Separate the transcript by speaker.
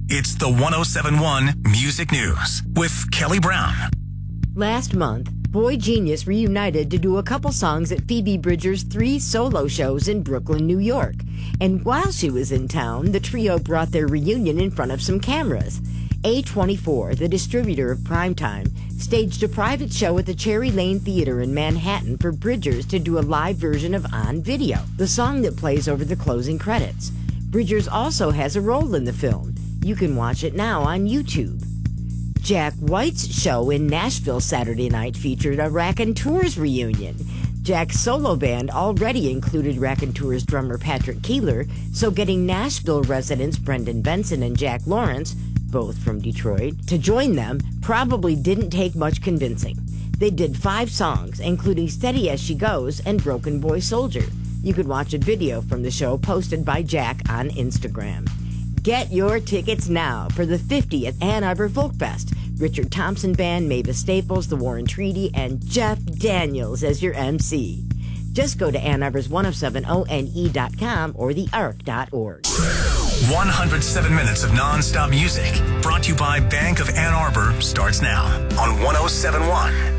Speaker 1: It's the 1071 Music News with Kelly Brown.
Speaker 2: Last month, Boy Genius reunited to do a couple songs at Phoebe Bridgers' 3 solo shows in Brooklyn, New York. And while she was in town, the trio brought their reunion in front of some cameras. A24, the distributor of Primetime, staged a private show at the Cherry Lane Theater in Manhattan for Bridgers to do a live version of On Video, the song that plays over the closing credits. Bridgers also has a role in the film. You can watch it now on YouTube. Jack White's show in Nashville Saturday night featured a Raconteurs reunion. Jack's solo band already included Raconteurs drummer Patrick Keeler, so getting Nashville residents Brendan Benson and Jack Lawrence, both from Detroit, to join them probably didn't take much convincing. They did 5 songs, including Steady As She Goes and Broken Boy Soldier. You could watch a video from the show posted by Jack on Instagram. Get your tickets now for the 50th Ann Arbor Folk Fest. Richard Thompson Band, Mavis Staples, The War and Treaty, and Jeff Daniels as your MC. Just go to Ann Arbor's 1070ne.com or thearc.org.
Speaker 1: 107 minutes of non-stop music brought to you by Bank of Ann Arbor starts now on 1071